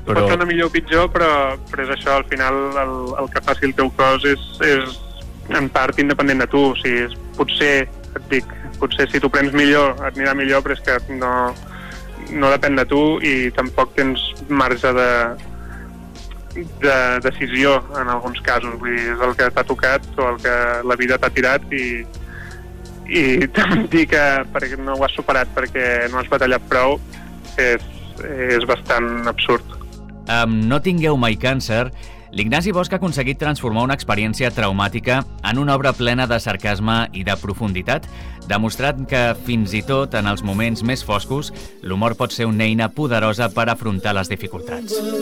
Pot ser una millor o pitjor, però és això, al final el que faci el teu cos és en part independent de tu. O sigui, potser, et dic, potser si t'ho prens millor et anirà millor, però és que no depèn de tu i tampoc tens marge de decisió en alguns casos. Vull dir, és el que t'ha tocat o el que la vida t'ha tirat i dir que perquè no ho has superat perquè no has batallat prou és bastant absurd. No tingueu mai càncer, l'Ignasi Bosch ha aconseguit transformar una experiència traumàtica en una obra plena de sarcasme i de profunditat, demostrant que fins i tot en els moments més foscos l'humor pot ser una eina poderosa per afrontar les dificultats.